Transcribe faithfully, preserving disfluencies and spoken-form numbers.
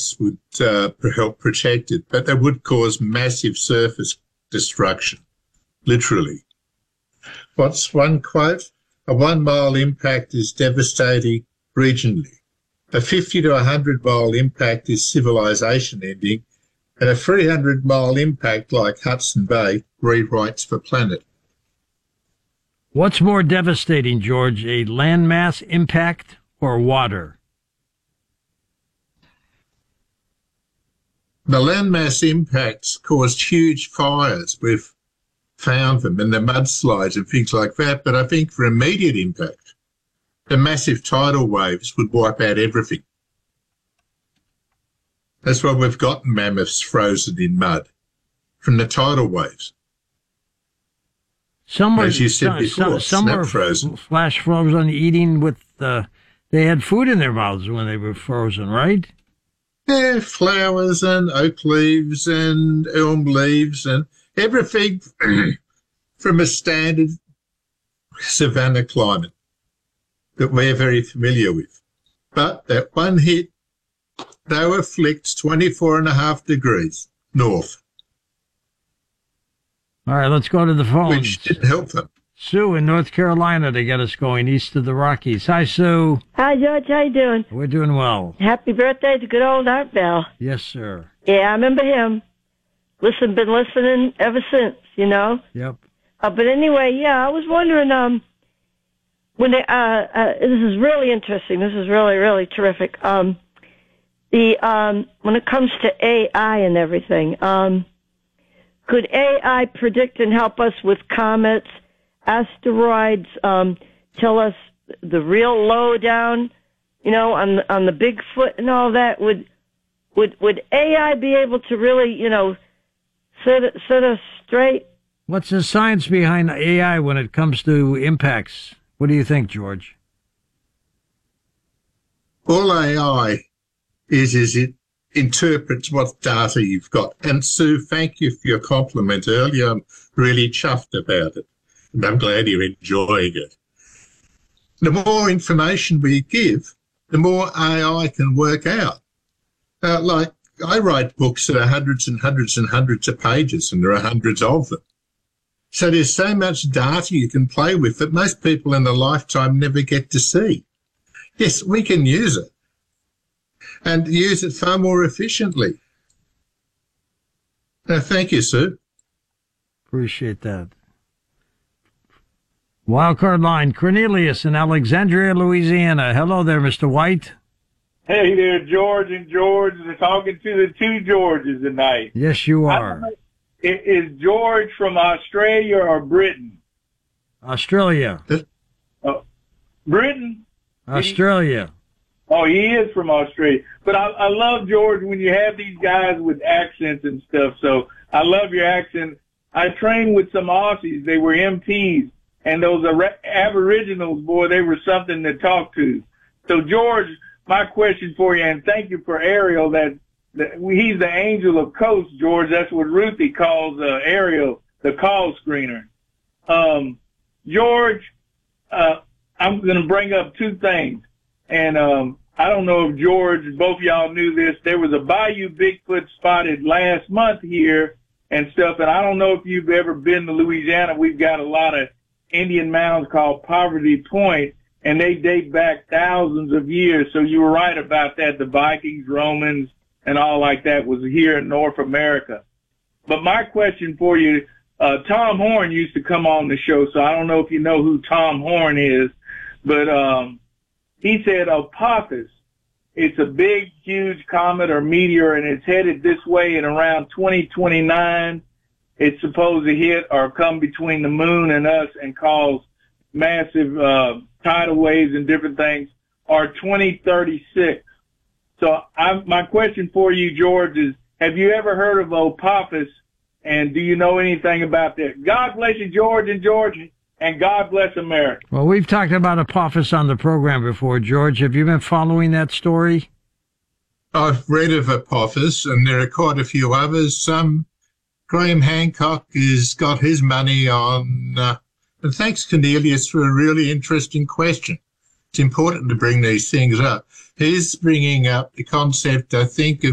gas would uh, help protect it, but they would cause massive surface destruction, literally. What's one quote? A one-mile impact is devastating regionally. A fifty to one hundred mile impact is civilization ending, and a three hundred mile impact like Hudson Bay rewrites the planet. What's more devastating, George, a landmass impact or water? The landmass impacts caused huge fires. We've found them, and the mudslides and things like that. But I think for immediate impact, the massive tidal waves would wipe out everything. That's why we've got mammoths frozen in mud, from the tidal waves. Some were, as you said some, before, some were frozen. Flash frozen eating with, uh, they had food in their mouths when they were frozen, right? Yeah, flowers and oak leaves and elm leaves and everything from a standard savanna climate that we're very familiar with. But that one hit, they were flicked twenty-four and a half degrees north. All right, let's go to the phones. Which didn't help them. Sue in North Carolina to get us going east of the Rockies. Hi, Sue. Hi, George. How you doing? We're doing well. Happy birthday to good old Art Bell. Yes, sir. Yeah, I remember him. Listen, been listening ever since, you know? Yep. Uh, but anyway, yeah, I was wondering, um, when they, uh, uh, this is really interesting. This is really, really terrific. Um, the, um, when it comes to A I and everything, um, could A I predict and help us with comets, asteroids, um, tell us the real lowdown, you know, on the, on the Bigfoot and all that? Would, would, would A I be able to really, you know, set, set us straight? What's the science behind A I when it comes to impacts? What do you think, George? All A I is, is it interprets what data you've got. And Sue, thank you for your compliment earlier. I'm really chuffed about it. And I'm glad you're enjoying it. The more information we give, the more A I can work out. Uh, like, I write books that are hundreds and hundreds and hundreds of pages, and there are hundreds of them. So there's so much data you can play with that most people in a lifetime never get to see. Yes, we can use it and use it far more efficiently. Uh, thank you, Sue. Appreciate that. Wildcard line, Cornelius in Alexandria, Louisiana. Hello there, Mister White. Hey there, George and George. They're talking to the two Georges tonight. Yes, you are. Is George from Australia or Britain? Australia. Uh, Britain? Australia. Oh, he is from Australia. But I, I love, George, when you have these guys with accents and stuff. So I love your accent. I trained with some Aussies. They were M Ps. And those Aboriginals, boy, they were something to talk to. So, George, my question for you, and thank you for Ariel, that, that he's the angel of coast, George. That's what Ruthie calls uh, Ariel, the call screener. Um, George, uh, I'm going to bring up two things. And um, I don't know if George, both of y'all knew this. There was a Bayou Bigfoot spotted last month here and stuff. And I don't know if you've ever been to Louisiana. We've got a lot of Indian mounds called Poverty Point, and they date back thousands of years. So you were right about that. The Vikings, Romans, and all like that was here in North America. But my question for you, uh, Tom Horn used to come on the show, so I don't know if you know who Tom Horn is, but um, he said Apophis, it's a big, huge comet or meteor, and it's headed this way in around twenty twenty-nine. It's supposed to hit or come between the moon and us and cause massive uh, tidal waves and different things, or twenty thirty-six. So I, my question for you, George, is have you ever heard of Apophis, and do you know anything about that? God bless you, George and George, and God bless America. Well, we've talked about Apophis on the program before, George. Have you been following that story? I've read of Apophis, and there are quite a few others. Some Graham Hancock has got his money on, uh, and thanks, Cornelius, for a really interesting question. It's important to bring these things up. He's bringing up the concept, I think, of